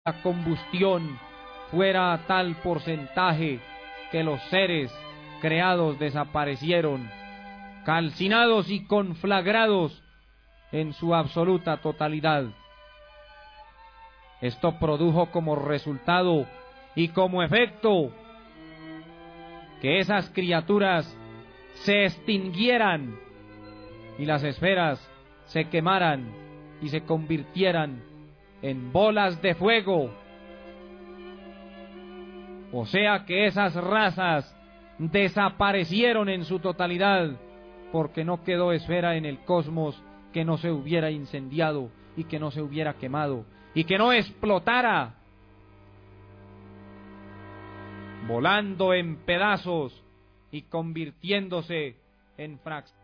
la combustión fuera a tal porcentaje que los seres creados desaparecieron, calcinados y conflagrados en su absoluta totalidad. Esto produjo como resultado y como efecto que esas criaturas se extinguieran y las esferas se quemaran y se convirtieran en bolas de fuego. O sea que esas razas desaparecieron en su totalidad, porque no quedó esfera en el cosmos que no se hubiera incendiado y que no se hubiera quemado y que no explotara, volando en pedazos y convirtiéndose en fracciones.